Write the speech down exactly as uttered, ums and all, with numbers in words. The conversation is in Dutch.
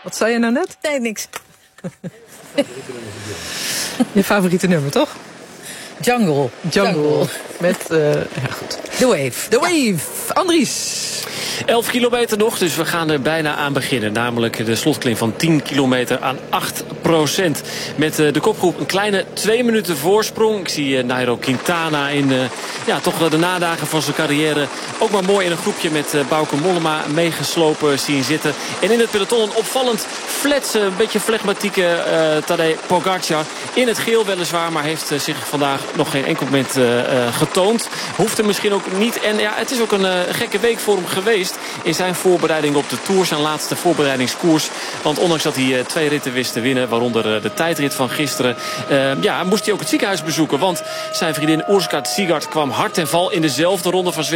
Wat zei je nou net? Nee, niks. Je favoriete nummer, toch? Jungle. Jungle. Jungle. Met, uh, ja goed. The Wave. The Wave. Andries. elf kilometer nog, dus we gaan er bijna aan beginnen. Namelijk de slotklim van tien kilometer aan acht procent. Met de kopgroep een kleine twee minuten voorsprong. Ik zie Nairo Quintana in uh, ja, toch de nadagen van zijn carrière ook maar mooi in een groepje met uh, Bauke Mollema meegeslopen zien zitten. En in het peloton een opvallend fletse, een beetje flegmatieke uh, Tadej Pogacar. In het geel weliswaar, maar heeft uh, zich vandaag nog geen enkel moment uh, uh, getoond. Hoeft er misschien ook niet. En ja, het is ook een uh, gekke week voor hem geweest in zijn voorbereiding op de Tour, zijn laatste voorbereidingskoers. Want ondanks dat hij uh, twee ritten wist te winnen, waaronder uh, de tijdrit van gisteren, uh, ja, moest hij ook het ziekenhuis bezoeken. Want zijn vriendin Urska Sigard kwam hard ten val in dezelfde ronde van Zwitserland